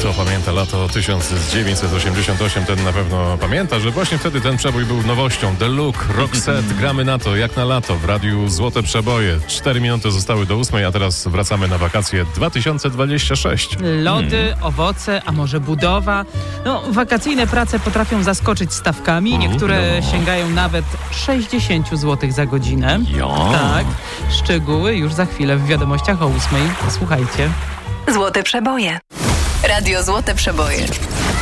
Kto pamięta lato 1988, ten na pewno pamięta, że właśnie wtedy ten przebój był nowością. The Look, Roxette, gramy na to, jak na lato, w radiu Złote Przeboje. 4 minuty zostały do 8, a teraz wracamy na wakacje 2026. Lody, owoce, a może budowa. No, wakacyjne prace potrafią zaskoczyć stawkami. Niektóre sięgają nawet 60 zł za godzinę. Tak, szczegóły już za chwilę w wiadomościach o 8. Słuchajcie. Złote Przeboje. Radio Złote Przeboje.